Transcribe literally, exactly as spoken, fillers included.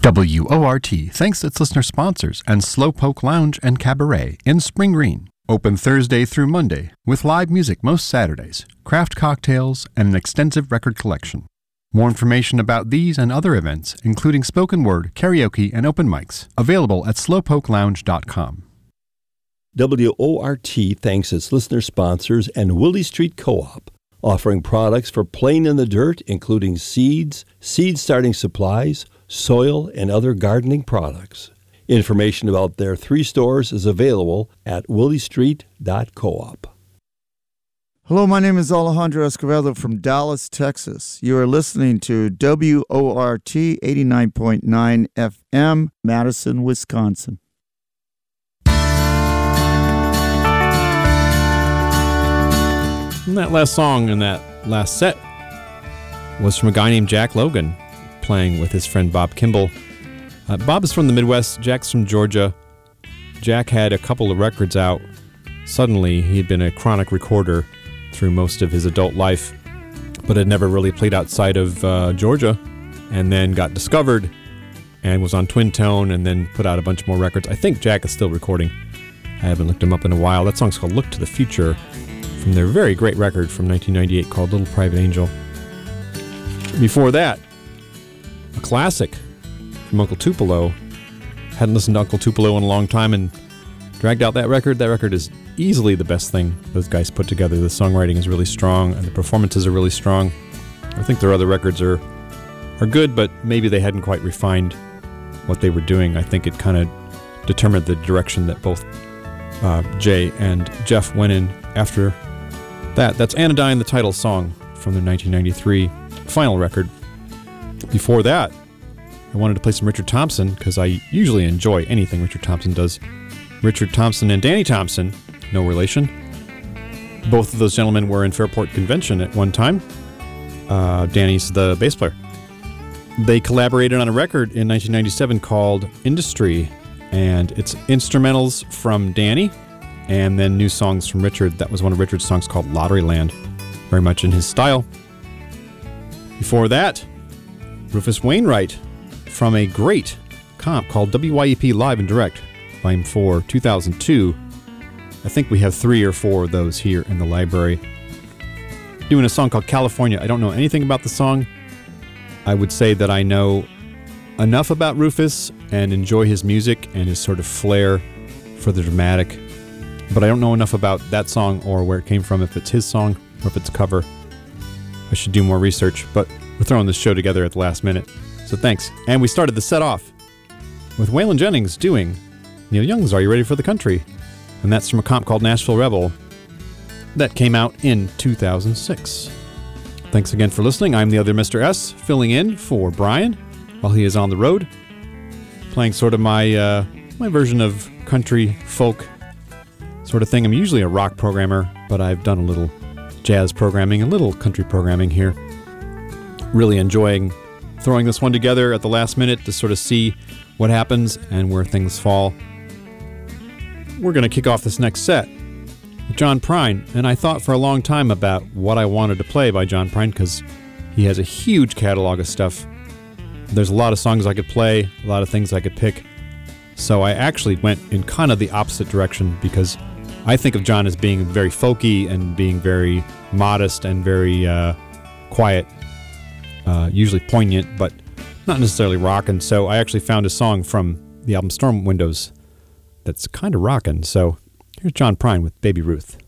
W O R T thanks its listener sponsors and Slowpoke Lounge and Cabaret in Spring Green. Open Thursday through Monday with live music most Saturdays, craft cocktails, and an extensive record collection. More information about these and other events, including spoken word, karaoke, and open mics, available at slowpoke lounge dot com. W O R T thanks its listener sponsors and Willie Street Co-op, offering products for playing in the dirt, including seeds, seed starting supplies, soil, and other gardening products. Information about their three stores is available at willie street dot coop. Hello, my name is Alejandro Escovedo from Dallas, Texas. You are listening to W O R T eighty-nine point nine F M, Madison, Wisconsin. And that last song in that last set was from a guy named Jack Logan, playing with his friend Bob Kimball. Uh, Bob is from the Midwest, Jack's from Georgia. Jack had a couple of records out. Suddenly, he had been a chronic recorder through most of his adult life, but had never really played outside of uh, Georgia, and then got discovered and was on Twin Tone and then put out a bunch more records. I think Jack is still recording. I haven't looked him up in a while. That song's called Look to the Future, from their very great record from nineteen ninety-eight called Little Private Angel. Before that, a classic from Uncle Tupelo. Hadn't listened to Uncle Tupelo in a long time and dragged out that record. That record is easily the best thing those guys put together. The songwriting is really strong and the performances are really strong. I think their other records are are good, but maybe they hadn't quite refined what they were doing. I think it kind of determined the direction that both uh, Jay and Jeff went in after that. That's Anodyne, the title song from their nineteen ninety-three final record. Before that, I wanted to play some Richard Thompson because I usually enjoy anything Richard Thompson does. Richard Thompson and Danny Thompson, no relation. Both of those gentlemen were in Fairport Convention at one time. Uh, Danny's the bass player. They collaborated on a record in nineteen ninety-seven called Industry, and it's instrumentals from Danny and then new songs from Richard. That was one of Richard's songs called Lottery Land, very much in his style. Before that, Rufus Wainwright from a great comp called W Y E P Live and Direct, Volume four, two thousand two. I think we have three or four of those here in the library. Doing a song called California. I don't know anything about the song. I would say that I know enough about Rufus and enjoy his music and his sort of flair for the dramatic, but I don't know enough about that song or where it came from, if it's his song or if it's a cover. I should do more research, but we're throwing this show together at the last minute, so thanks. And we started the set off with Waylon Jennings doing Neil Young's Are You Ready for the Country? And that's from a comp called Nashville Rebel that came out in two thousand six. Thanks again for listening. I'm the other Mister S, filling in for Brian while he is on the road, playing sort of my uh, my version of country folk sort of thing. I'm usually a rock programmer, but I've done a little jazz programming, a little country programming here. Really enjoying throwing this one together at the last minute to sort of see what happens and where things fall. We're going to kick off this next set with John Prine, and I thought for a long time about what I wanted to play by John Prine because he has a huge catalog of stuff. There's a lot of songs I could play, a lot of things I could pick. So I actually went in kind of the opposite direction because I think of John as being very folky and being very modest and very uh, quiet, uh, usually poignant, but not necessarily rockin'. So I actually found a song from the album Storm Windows that's kind of rockin'. So here's John Prine with Baby Ruth.